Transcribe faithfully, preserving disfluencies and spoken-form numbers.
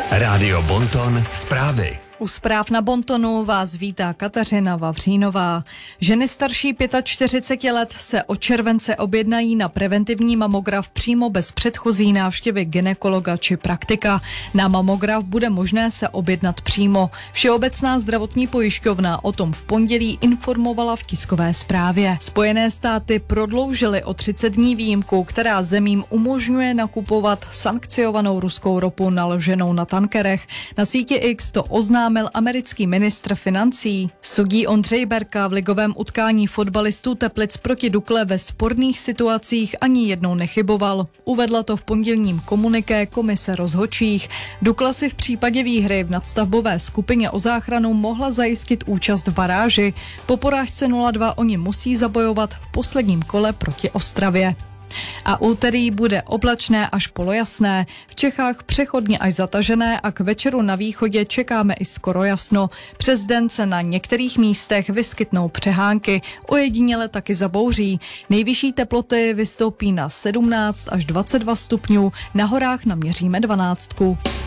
Rádio Bonton zprávy. U zpráv na Bontonu vás vítá Kateřina Vavřínová. Ženy starší čtyřiceti pěti let se od července objednají na preventivní mamograf přímo bez předchozí návštěvy gynekologa či praktika. Na mamograf bude možné se objednat přímo. Všeobecná zdravotní pojišťovna o tom v pondělí informovala v tiskové zprávě. Spojené státy prodloužily o třicet dní výjimku, která zemím umožňuje nakupovat sankciovanou ruskou ropu naloženou na tankerech. Na síti X to oznámil americký ministr financí. Sudí Ondřej Berka v ligovém utkání fotbalistů Teplic proti Dukle ve sporných situacích ani jednou nechyboval. Uvedla to v pondělním komuniké komise rozhodčích. Dukla si v případě výhry v nadstavbové skupině o záchranu mohla zajistit účast v baráži. Po porážce nula dva oni musí zabojovat v posledním kole proti Ostravě. A úterý bude oblačné až polojasné, v Čechách přechodně až zatažené a k večeru na východě čekáme i skoro jasno. Přes den se na některých místech vyskytnou přehánky, ojediněle taky zabouří. Nejvyšší teploty vystoupí na sedmnáct až dvacet dva stupňů, na horách naměříme dvanáctku.